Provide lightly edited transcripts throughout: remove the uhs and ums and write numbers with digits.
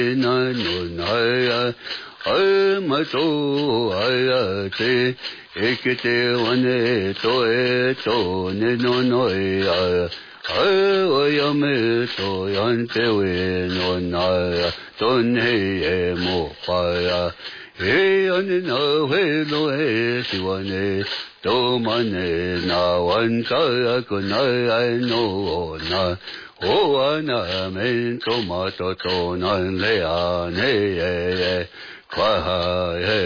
na nun haya ma to haya te ekete wane to ne no no ya ya me to yan te we no na ton he mo pa he an na he no he si wane to mane na wan sa ko na ai no na o ana men to ma to na le an he kwa he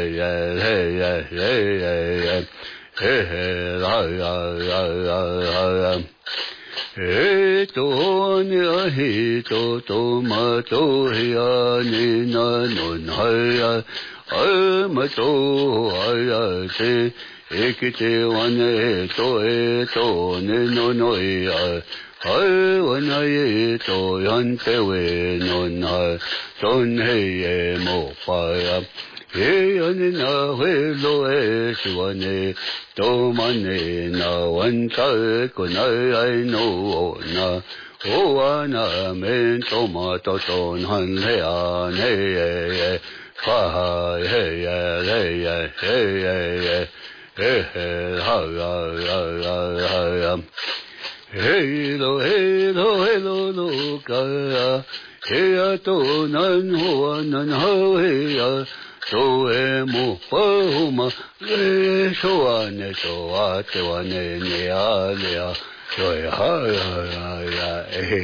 he to ni he to ma to he ni na nun ha ma to ha te ekite wane to ne no no ya wana ye to yan te we no na ton he mo pa ya he an na we lo e si wane to mane na wan ta ko na ai no na o ana men to ma to ton han le an he ha he Hello, lo, ka, he to nan ho he to mo pa ma le so ane to a te wane ne a le a so ha